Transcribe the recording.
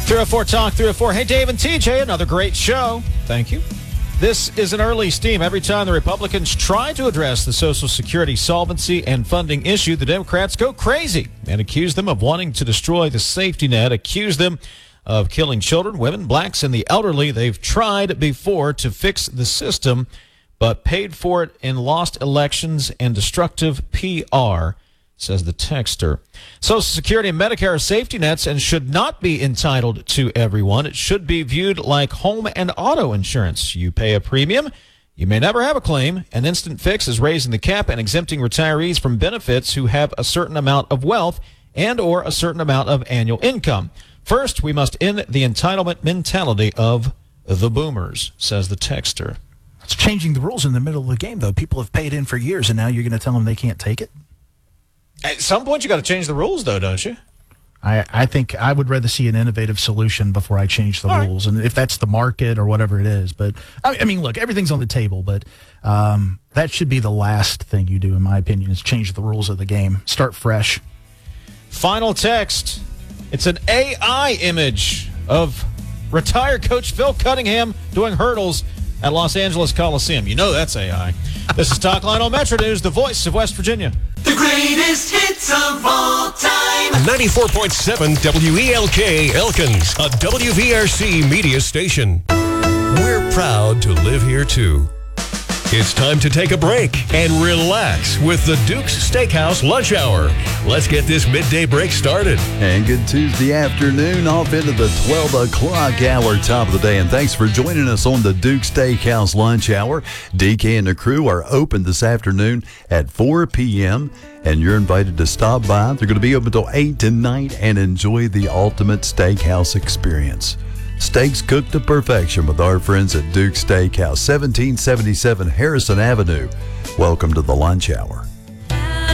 304 Talk, 304. Hey, Dave and TJ, another great show. Thank you. This is an early steam. Every time the Republicans try to address the Social Security solvency and funding issue, the Democrats go crazy and accuse them of wanting to destroy the safety net, accuse them of killing children, women, blacks, and the elderly. They've tried before to fix the system, but paid for it in lost elections and destructive PR, says the texter. Social Security and Medicare are safety nets and should not be entitled to everyone. It should be viewed like home and auto insurance. You pay a premium, you may never have a claim. An instant fix is raising the cap and exempting retirees from benefits who have a certain amount of wealth and or a certain amount of annual income. First, we must end the entitlement mentality of the boomers, says the texter. It's changing the rules in the middle of the game, though. People have paid in for years, and now you're going to tell them they can't take it? At some point, you got to change the rules, though, don't you? I think I would rather see an innovative solution before I change the rules, and if that's the market or whatever it is. But I mean, look, everything's on the table, but that should be the last thing you do, in my opinion, is change the rules of the game. Start fresh. Final text. It's an AI image of retired coach Phil Cunningham doing hurdles at Los Angeles Coliseum. You know that's AI. This is Talkline on Metro News, the voice of West Virginia. The greatest hits of all time. 94.7 WELK Elkins, a WVRC media station. We're proud to live here, too. It's time to take a break and relax with the Duke's Steakhouse Lunch Hour. Let's get this midday break started. And good Tuesday afternoon, off into the 12 o'clock hour, top of the day. And thanks for joining us on the Duke's Steakhouse Lunch Hour. DK and the crew are open this afternoon at 4 p.m. And you're invited to stop by. They're going to be open until 8 tonight and enjoy the ultimate steakhouse experience. Steaks cooked to perfection with our friends at Duke's Steakhouse, 1777 Harrison Avenue. Welcome to the Lunch Hour.